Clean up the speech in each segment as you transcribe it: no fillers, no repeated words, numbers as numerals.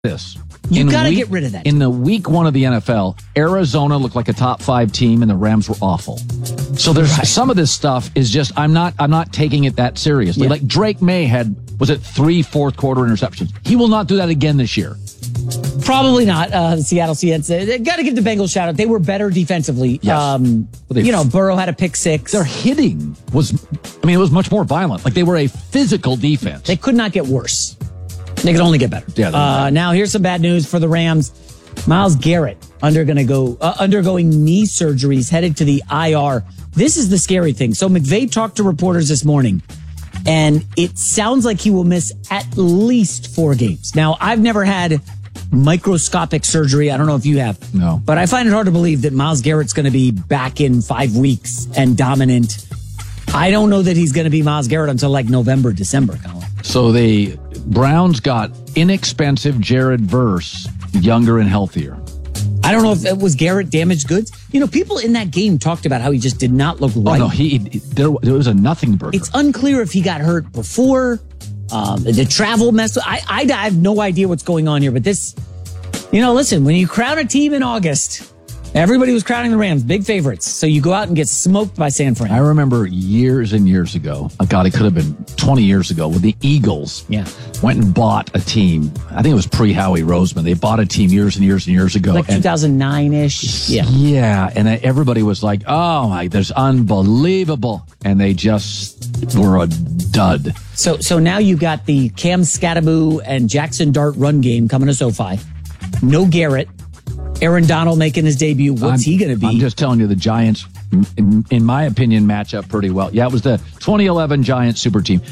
this. You got to get rid of that. In the week 1 of the NFL, Arizona looked like a top 5 team and the Rams were awful. So there's some of this stuff is just, I'm not taking it that seriously. Yeah. Like Drake May had, was it 3 fourth quarter interceptions? He will not do that again this year. Probably not. The Seattle Seahawks. They got to give the Bengals a shout out. They were better defensively. Yes. Burrow had a pick 6. Their hitting was, it was much more violent. Like they were a physical defense. They could not get worse. They could only get better. Yeah, now here's some bad news for the Rams. Myles Garrett undergoing knee surgeries, headed to the IR. This is the scary thing. So McVay talked to reporters this morning, and it sounds like he will miss at least 4 games. Now, I've never had microscopic surgery. I don't know if you have. No. But I find it hard to believe that Myles Garrett's going to be back in 5 weeks and dominant. I don't know that he's going to be Myles Garrett until like November, December, Colin. So the Browns got inexpensive Jared Verse, younger and healthier. I don't know if it was Garrett damaged goods. People in that game talked about how he just did not look right. Oh, no, there was a nothing burger. It's unclear if he got hurt before, the travel mess. I have no idea what's going on here, but this, listen, when you crown a team in August, everybody was crowning the Rams, big favorites. So you go out and get smoked by San Fran. I remember years and years ago, God, it could have been 20 years ago, when the Eagles went and bought a team. I think it was pre-Howie Roseman. They bought a team years and years and years ago. Like 2009-ish. Yeah. Yeah. And everybody was like, oh, my, that's unbelievable. And they just were a dud. So now you got the Cam Scattaboo and Jackson Dart run game coming to SoFi. No Garrett. Aaron Donald making his debut. What's he going to be? I'm just telling you, the Giants, in my opinion, match up pretty well. Yeah, it was the 2011 Giants super team.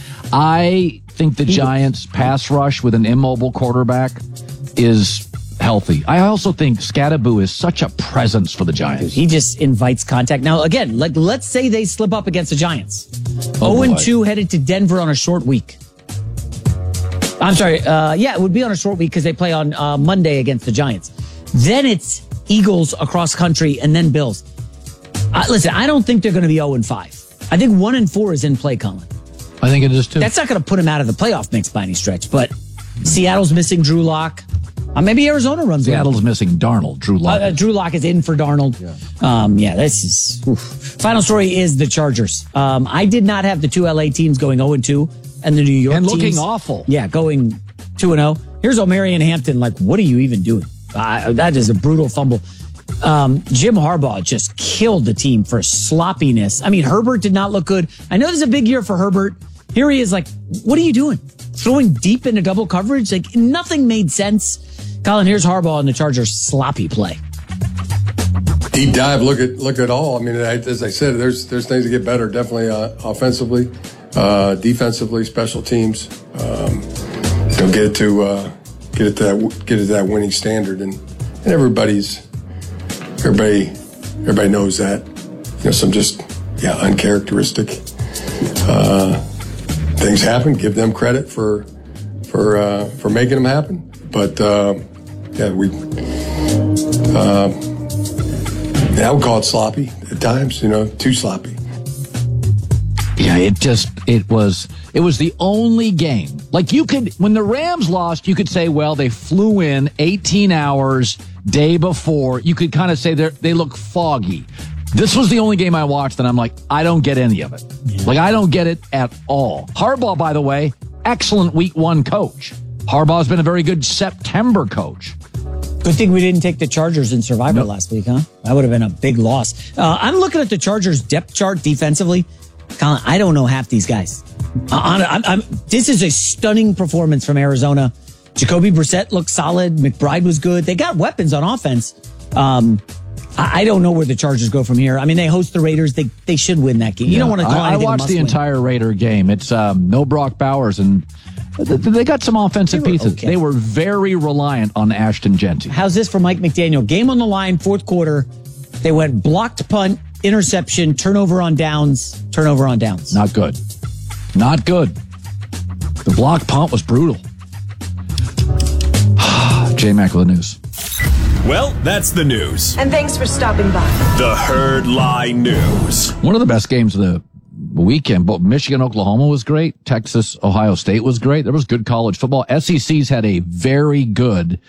I think the Giants pass rush with an immobile quarterback is healthy. I also think Scattaboo is such a presence for the Giants. He just invites contact. Now, again, let's say they slip up against the Giants. 0-2 headed to Denver on a short week. I'm sorry. It would be on a short week because they play on Monday against the Giants. Then it's Eagles across country and then Bills. Listen, I don't think they're going to be 0-5. I think 1-4 is in play, Colin. I think it is too. That's not going to put him out of the playoff mix by any stretch, but Seattle's missing Drew Lock. Maybe Arizona runs Seattle's missing Darnold. Drew Lock. Drew Lock is in for Darnold. Yeah. This is... Oof. Final story is the Chargers. I did not have the 2 LA teams going 0-2 and the New York and teams. looking awful. Yeah, going 2-0. Here's O'Marion Hampton. Like, what are you even doing? That is a brutal fumble. Jim Harbaugh just killed the team for sloppiness. Herbert did not look good. I know this is a big year for Herbert. Here he is like, what are you doing? Throwing deep into double coverage? Like, nothing made sense. Colin, here's Harbaugh and the Chargers' sloppy play. Deep dive, look at all. As I said, there's things to get better, definitely offensively, defensively, special teams. Get it to that winning standard, and everybody knows that. Some just uncharacteristic things happen. Give them credit for making them happen. But I would call it sloppy at times. Too sloppy. Yeah, it was the only game. Like when the Rams lost, you could say, well, they flew in 18 hours day before. You could kind of say they look foggy. This was the only game I watched and I'm like, I don't get any of it. Yeah. Like, I don't get it at all. Harbaugh, by the way, excellent week 1 coach. Harbaugh's been a very good September coach. Good thing we didn't take the Chargers in Survivor last week, huh? That would have been a big loss. I'm looking at the Chargers depth chart defensively. Colin, I don't know half these guys. This is a stunning performance from Arizona. Jacoby Brissett looked solid. McBride was good. They got weapons on offense. I don't know where the Chargers go from here. They host the Raiders. They should win that game. You don't want to call anything I watched the entire Raider game. It's no Brock Bowers, and they got some offensive pieces. Okay. They were very reliant on Ashton Genty. How's this for Mike McDaniel? Game on the line, fourth quarter. They went blocked punt, interception, turnover on downs. Not good. The block punt was brutal. J-Mac with the news. Well, that's the news. And thanks for stopping by. The Herd Lie News. One of the best games of the weekend. But Michigan, Oklahoma was great. Texas, Ohio State was great. There was good college football. SEC's had a very good